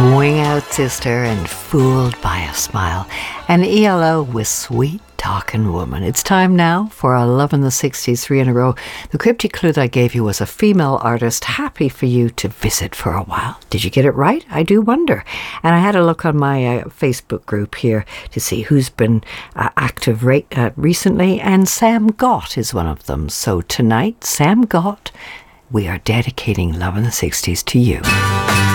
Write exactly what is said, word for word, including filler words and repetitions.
Swing Out Sister and Fooled by a Smile, and E L O with Sweet Talkin' Woman. It's time now for our Love in the sixties, three in a row. The cryptic clue that I gave you was a female artist happy for you to visit for a while. Did you get it right? I do wonder. And I had a look on my uh, Facebook group here to see who's been uh, active re- uh, recently, and Sam Gott is one of them. So tonight, Sam Gott, we are dedicating Love in the sixties to you.